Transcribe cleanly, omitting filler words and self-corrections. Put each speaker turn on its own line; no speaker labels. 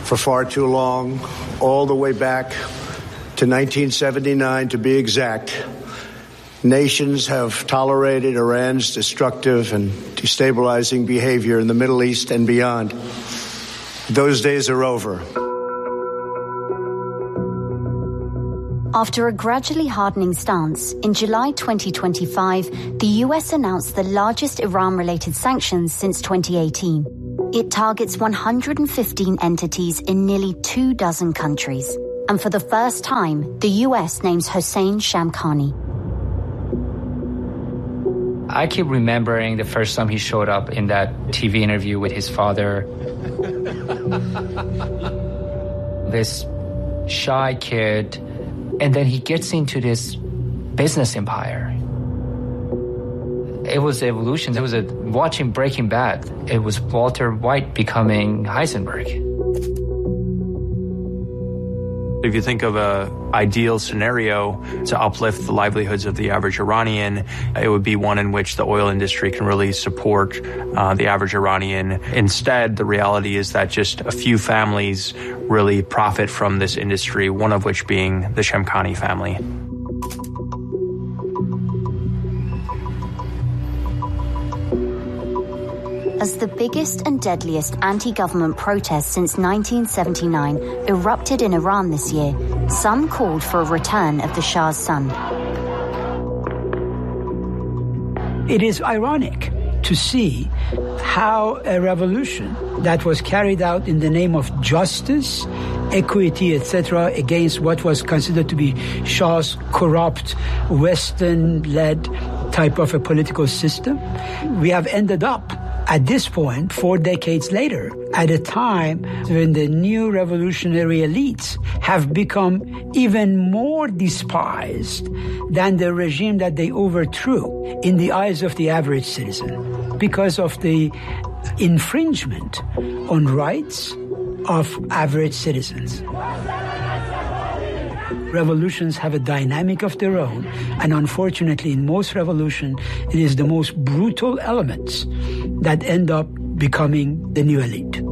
for far too long, all the way back to 1979 to be exact. Nations have tolerated Iran's destructive and destabilizing behavior in the Middle East and beyond. Those days are over.
After a gradually hardening stance, in July 2025, the US announced the largest Iran-related sanctions since 2018. It targets 115 entities in nearly 24 countries. And for the first time, the US names Hossein Shamkhani.
I keep remembering the first time he showed up in that TV interview with his father. This shy kid, and then he gets into this business empire. It was evolution. It was watching Breaking Bad. It was Walter White becoming Heisenberg.
If you think of an ideal scenario to uplift the livelihoods of the average Iranian, it would be one in which the oil industry can really support the average Iranian. Instead, the reality is that just a few families really profit from this industry, one of which being the Shamkhani family.
As the biggest and deadliest anti-government protests since 1979 erupted in Iran this year, some called for a return of the Shah's son.
It is ironic to see how a revolution that was carried out in the name of justice, equity, etc., against what was considered to be Shah's corrupt, Western-led type of a political system, we have ended up at this point, 4 decades later, at a time when the new revolutionary elites have become even more despised than the regime that they overthrew in the eyes of the average citizen because of the infringement on rights of average citizens. Revolutions have a dynamic of their own, and unfortunately in most revolutions, it is the most brutal elements that end up becoming the new elite.